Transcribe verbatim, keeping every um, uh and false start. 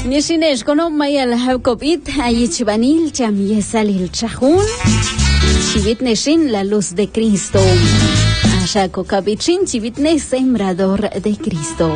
Nishinesh kono mayal hakobit ayichbanil chamiesalil chahun. Chivit neshin la luz de Cristo. Ashako kabichin chivit ne sembrador de Cristo.